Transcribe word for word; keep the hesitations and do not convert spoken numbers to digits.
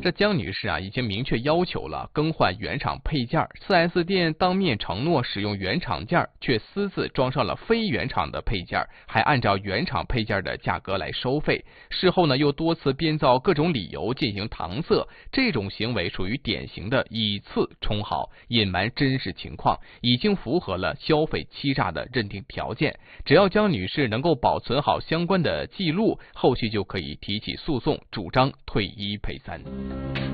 这江女士啊已经明确要求了更换原厂配件， 四 S 店当面承诺使用原厂件，却私自装上了非原厂的配件，还按照原厂配件的价格来收费。事后呢又多次编造各种理由进行搪塞，这种行为属于典型的以次充好，隐瞒真实情况，已经符合了消费欺诈的认定条件。只要江女士能够保存好相关的记录，后续就可以提起诉讼，主张退一赔三。